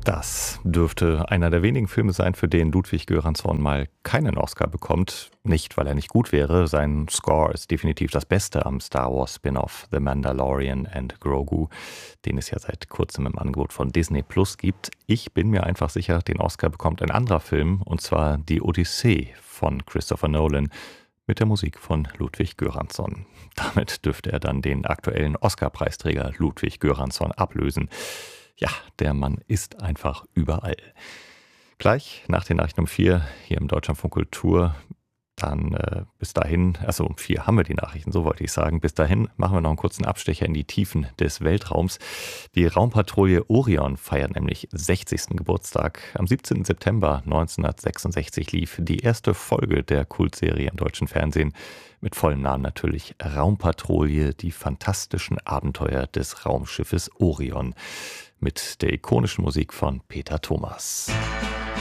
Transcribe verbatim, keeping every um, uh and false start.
Das dürfte einer der wenigen Filme sein, für den Ludwig Göransson mal keinen Oscar bekommt. Nicht, weil er nicht gut wäre. Sein Score ist definitiv das Beste am Star Wars Spin-off The Mandalorian and Grogu, den es ja seit kurzem im Angebot von Disney Plus gibt. Ich bin mir einfach sicher, den Oscar bekommt ein anderer Film, und zwar Die Odyssee von Christopher Nolan mit der Musik von Ludwig Göransson. Damit dürfte er dann den aktuellen Oscar-Preisträger Ludwig Göransson ablösen. Ja, der Mann ist einfach überall. Gleich nach den Nachrichten um vier hier im Deutschlandfunk Kultur. Dann äh, bis dahin, also um vier haben wir die Nachrichten, so wollte ich sagen. Bis dahin machen wir noch einen kurzen Abstecher in die Tiefen des Weltraums. Die Raumpatrouille Orion feiert nämlich sechzigsten Geburtstag. Am siebzehnten September neunzehnhundertsechsundsechzig lief die erste Folge der Kultserie im deutschen Fernsehen. Mit vollem Namen natürlich Raumpatrouille, die fantastischen Abenteuer des Raumschiffes Orion. Mit der ikonischen Musik von Peter Thomas.